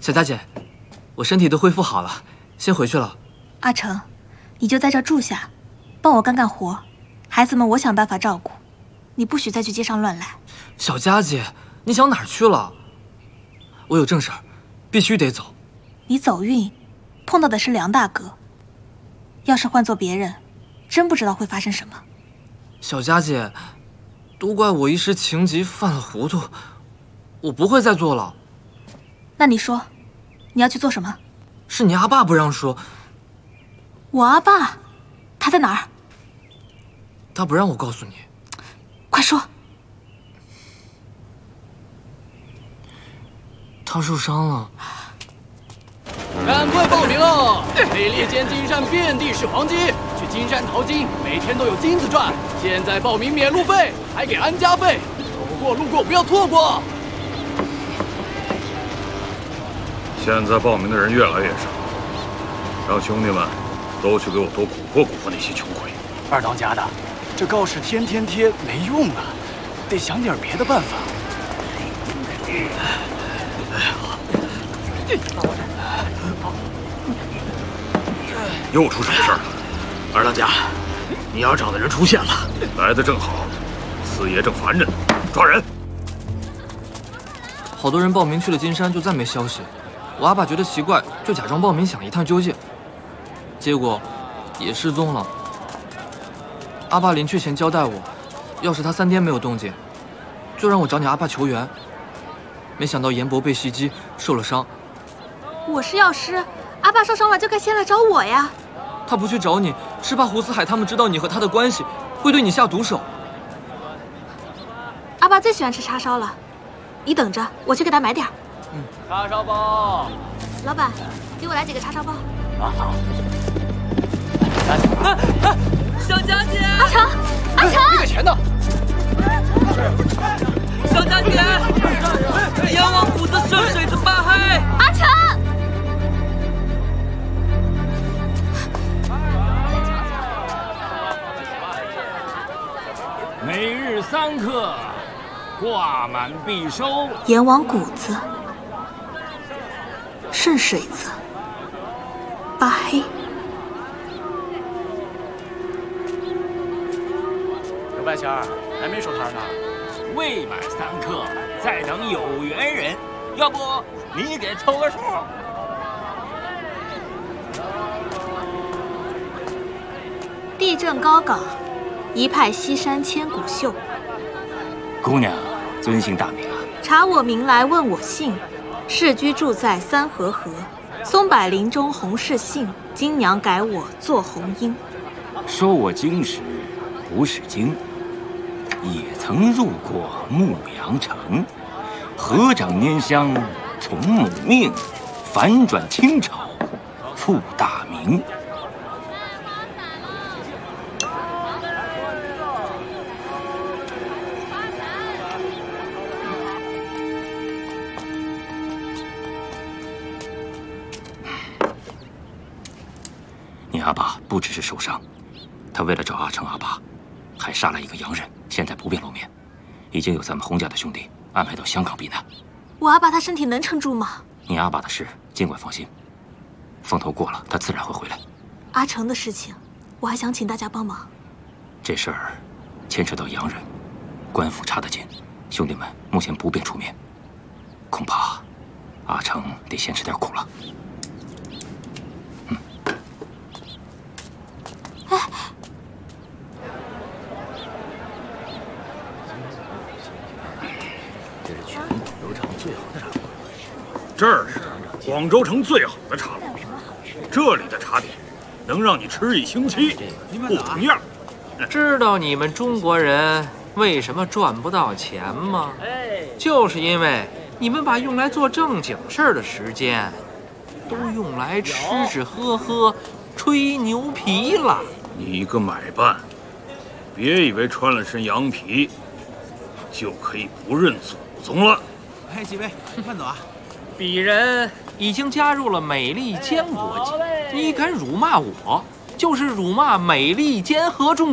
小佳姐，我身体都恢复好了，先回去了。 阿成，你就在这住下，帮我干干活，孩子们我想办法照顾，你不许再去街上乱来。 小佳姐，你想哪儿去了？我有正事儿，必须得走。 你走运，碰到的是梁大哥，要是换做别人，真不知道会发生什么。 小佳姐，都怪我一时情急犯了糊涂，我不会再做了。 那你说，你要去做什么？ 是你阿爸不让说。 我阿爸，他在哪儿？ 他不让我告诉你。 快说。 他受伤了。 赶快报名哦！美利坚金山遍地是黄金，去金山淘金，每天都有金子赚。现在报名免路费，还给安家费，走过路过不要错过。 现在报名的人越来越少，让兄弟们都去给我多蛊惑蛊惑那些穷鬼。 二当家的，这告示天天贴没用啊，得想点别的办法。 又出什么事儿了？ 二当家，你要找的人出现了， 来的正好，四爷正烦着呢，抓人！ 好多人报名去了金山，就再没消息。我阿爸觉得奇怪，就假装报名想一探究竟，结果也失踪了。阿爸临去前交代我，要是他3天没有动静，就让我找你阿爸求援。没想到严伯被袭击，受了伤。 我是药师，阿爸受伤了就该先来找我呀。 他不去找你，是怕胡四海他们知道你和他的关系，会对你下毒手。 阿爸最喜欢吃叉烧了，你等着，我去给他买点儿。 叉烧包。 老板，给我来几个叉烧包。 啊好。 小佳姐， 阿成，阿成， 这个钱呢？ 小佳姐，阎王谷子顺水子八黑。 阿成。 每日3客，挂满必收。 阎王谷子，顺水子，八黑。 刘半仙儿还没收摊呢。 未满3客，再等有缘人。要不你给凑个数？ 地震高岗，一派西山千古秀。 姑娘，尊姓大名啊？ 查我名来问我姓，世居住在三河河，松柏林中红是姓，金娘改我做红缨。 说我经时，不是经，也曾入过牧羊城，合掌拈香，从母命，反转清朝，复大明。你阿爸不只是受伤，他为了找阿成阿爸，还杀了一个洋人，现在不便露面。已经有咱们洪家的兄弟安排到香港避难。 我阿爸他身体能撑住吗？ 你阿爸的事尽管放心，风头过了，他自然会回来。 阿成的事情，我还想请大家帮忙。 这事儿牵扯到洋人，官府查得紧，兄弟们目前不便出面，恐怕阿成得先吃点苦了。 这是全广州城最好的茶馆。 这儿是广州城最好的茶馆，这里的茶点能让你吃1星期，不同样。 知道你们中国人为什么赚不到钱吗？就是因为你们把用来做正经事儿的时间，都用来吃吃喝喝、吹牛皮了。 你个买办，别以为穿了身羊皮就可以不认祖宗了。 哎，几位，慢走啊！ 鄙人已经加入了美利坚国籍，你敢辱骂我，就是辱骂美利坚合众